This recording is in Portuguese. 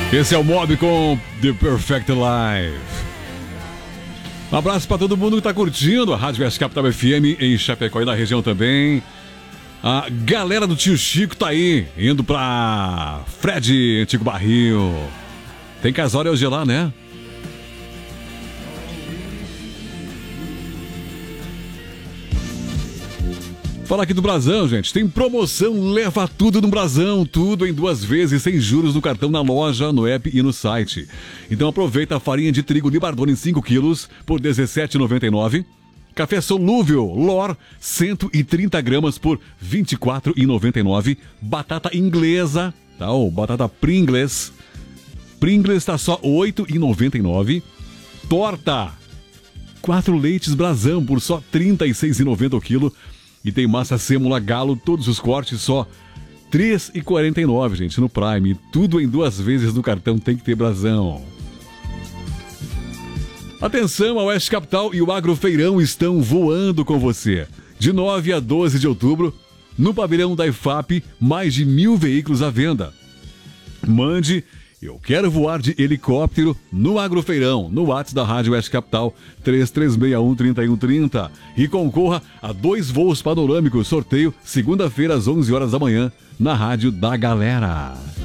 Esse é o Mob com The Perfect Life. Um abraço para todo mundo que tá curtindo a Rádio West Capital FM em Chapecó e na região também. A galera do Tio Chico tá aí, indo pra Fred, Antigo Barril. Tem casório hoje lá, né? Fala aqui do Brasão, gente. Tem promoção, leva tudo no Brasão. Tudo em 2 vezes, sem juros no cartão, na loja, no app e no site. Então aproveita a farinha de trigo Libardone 5 quilos por R$ 17,99. Café solúvel Lor 130 gramas por R$ 24,99. Batata inglesa, tá? Batata Pringles. Pringles tá só R$ 8,99. Torta 4 leites Brasão por só R$ 36,90 o quilo. E tem massa sêmula Galo, todos os cortes só R$ 3,49, gente, no Prime. Tudo em 2 vezes no cartão, tem que ter Brasão. Atenção, a Oeste Capital e o Agrofeirão estão voando com você. De 9 a 12 de outubro, no pavilhão da IFAP, mais de 1.000 veículos à venda. Mande "Eu quero voar de helicóptero" no Agrofeirão, no WhatsApp da Rádio West Capital, 3361-3130. E concorra a 2 voos panorâmicos, sorteio segunda-feira às 11 horas da manhã, na Rádio da Galera.